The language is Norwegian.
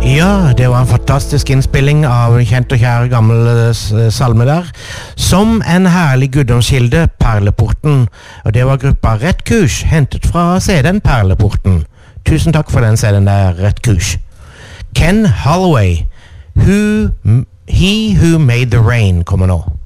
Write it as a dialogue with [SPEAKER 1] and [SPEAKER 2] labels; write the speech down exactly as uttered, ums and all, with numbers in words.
[SPEAKER 1] Ja, det var en fantastisk innspilling av en kjent og kjær gammel eh, salme der. Som en herlig guddomskilde, Perleporten. Og det var gruppa Rett Kurs, hentet fra C D-en Perleporten. Tusen takk for den C D-en der, Rett Kurs. Ken Holloway, who, He Who Made the Rain, kommer nå.